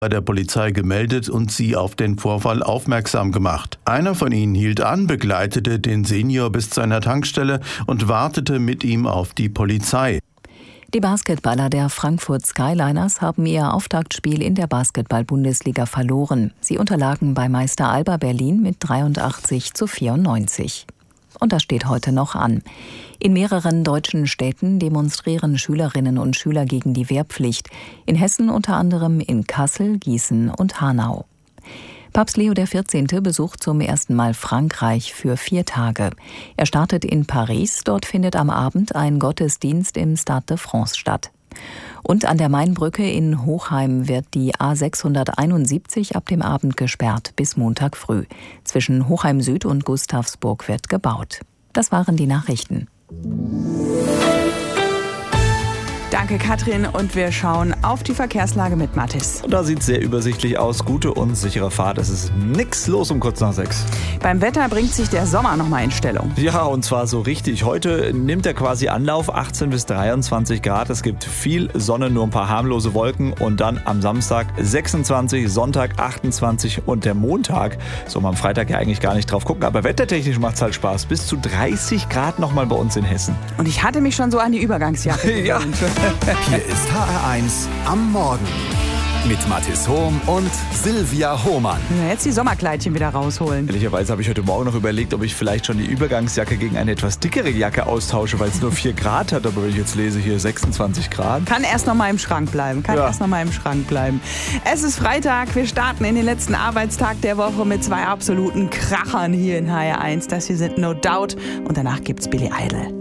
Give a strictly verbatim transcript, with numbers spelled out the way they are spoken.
bei der Polizei gemeldet und sie auf den Vorfall aufmerksam gemacht. Einer von ihnen hielt an, begleitete den Senior bis zu einer Tankstelle und wartete mit ihm auf die Polizei. Die Basketballer der Frankfurt Skyliners haben ihr Auftaktspiel in der Basketball-Bundesliga verloren. Sie unterlagen bei Meister Alba Berlin mit dreiundachtzig zu vierundneunzig. Und das steht heute noch an. In mehreren deutschen Städten demonstrieren Schülerinnen und Schüler gegen die Wehrpflicht. In Hessen unter anderem in Kassel, Gießen und Hanau. Papst Leo der vierzehnte besucht zum ersten Mal Frankreich für vier Tage. Er startet in Paris, dort findet am Abend ein Gottesdienst im Stade de France statt. Und an der Mainbrücke in Hochheim wird die A sechshunderteinundsiebzig ab dem Abend gesperrt bis Montag früh. Zwischen Hochheim Süd und Gustavsburg wird gebaut. Das waren die Nachrichten. Danke, Katrin. Und wir schauen auf die Verkehrslage mit Mathis. Da sieht es sehr übersichtlich aus. Gute und sichere Fahrt. Es ist nix los um kurz nach sechs. Beim Wetter bringt sich der Sommer nochmal in Stellung. Ja, und zwar so richtig. Heute nimmt er quasi Anlauf, achtzehn bis dreiundzwanzig Grad. Es gibt viel Sonne, nur ein paar harmlose Wolken. Und dann am Samstag sechsundzwanzig, Sonntag achtundzwanzig und der Montag. Soll man am Freitag ja eigentlich gar nicht drauf gucken. Aber wettertechnisch macht es halt Spaß. Bis zu dreißig Grad nochmal bei uns in Hessen. Und ich hatte mich schon so an die Übergangsjacke ja. Hier ist H R eins am Morgen mit Mathis Hohm und Silvia Hohmann. Ja, jetzt die Sommerkleidchen wieder rausholen. Ehrlicherweise habe ich heute Morgen noch überlegt, ob ich vielleicht schon die Übergangsjacke gegen eine etwas dickere Jacke austausche, weil es nur vier Grad hat. Aber wenn ich jetzt lese, hier sechsundzwanzig Grad. Kann erst noch mal im Schrank bleiben. Kann ja. erst noch mal im Schrank bleiben. Es ist Freitag. Wir starten in den letzten Arbeitstag der Woche mit zwei absoluten Krachern hier in H R eins. Das hier sind No Doubt. Und danach gibt's Billy Idol.